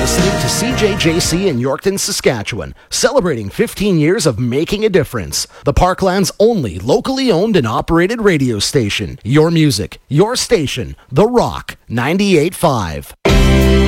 listening to CJJC in Yorkton, Saskatchewan, celebrating 15 years of making a difference. The Parkland's only locally owned and operated radio station. Your music, your station, The Rock 98.5.